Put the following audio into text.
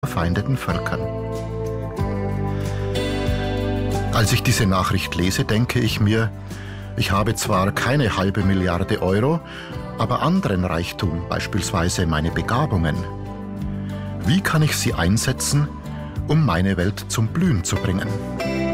verfeindeten Völkern. Als ich diese Nachricht lese, denke ich mir, ich habe zwar keine $500 Millionen, aber anderen Reichtum, beispielsweise meine Begabungen. Wie kann ich sie einsetzen, um meine Welt zum Blühen zu bringen?